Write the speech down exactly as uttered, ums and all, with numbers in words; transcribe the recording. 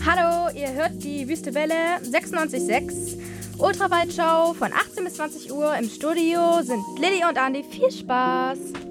Hallo, ihr hört die Wüste Welle sechsundneunzig Komma sechs. Ultraweitschau von achtzehn bis zwanzig Uhr. Im Studio sind Lilly und Andi. Viel Spaß!